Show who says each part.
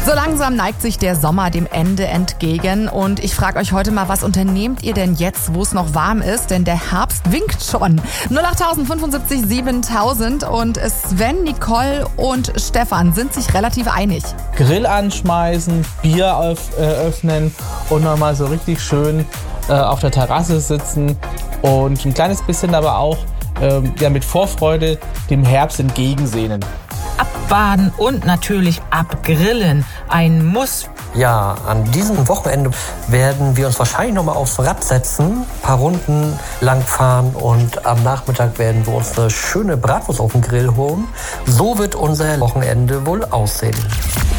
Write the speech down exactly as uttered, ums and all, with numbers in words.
Speaker 1: So langsam neigt sich der Sommer dem Ende entgegen und ich frage euch heute mal, was unternehmt ihr denn jetzt, wo es noch warm ist? Denn der Herbst winkt schon. null acht fünfundsiebzig siebentausend und Sven, Nicole und Stefan sind sich relativ einig.
Speaker 2: Grill anschmeißen, Bier öff- äh, öffnen und nochmal so richtig schön äh, auf der Terrasse sitzen und ein kleines bisschen aber auch ähm, ja, mit Vorfreude dem Herbst entgegensehnen.
Speaker 3: Abbaden und natürlich abgrillen. Ein Muss.
Speaker 4: Ja, an diesem Wochenende werden wir uns wahrscheinlich noch mal aufs Rad setzen, ein paar Runden lang fahren und am Nachmittag werden wir uns eine schöne Bratwurst auf den Grill holen. So wird unser Wochenende wohl aussehen.